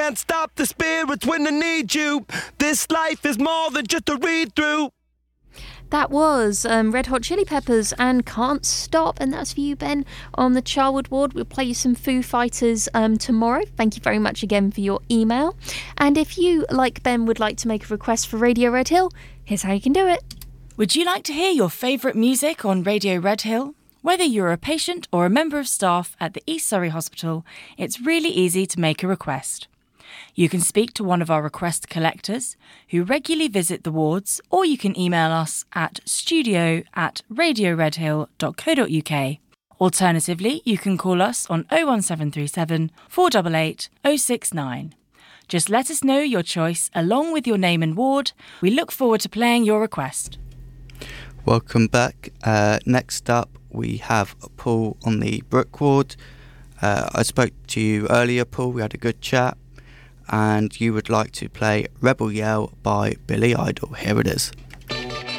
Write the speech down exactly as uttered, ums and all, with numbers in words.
can't stop the spirits when they need you. This life is more than just a read-through. That was um, Red Hot Chili Peppers and Can't Stop, and that's for you, Ben, on the Charwood Ward. We'll play you some Foo Fighters um, tomorrow. Thank you very much again for your email. And if you, like Ben, would like to make a request for Radio Red Hill, here's how you can do it. Would you like to hear your favourite music on Radio Red Hill? Whether you're a patient or a member of staff at the East Surrey Hospital, it's really easy to make a request. You can speak to one of our request collectors who regularly visit the wards, or you can email us at studio at radioredhill.co.uk. Alternatively, you can call us on oh one seven three seven, four eight eight, oh six nine. Just let us know your choice along with your name and ward. We look forward to playing your request. Welcome back. Uh, next up, we have Paul on the Brook ward. Uh, I spoke to you earlier, Paul. We had a good chat. And you would like to play Rebel Yell by Billy Idol. Here it is.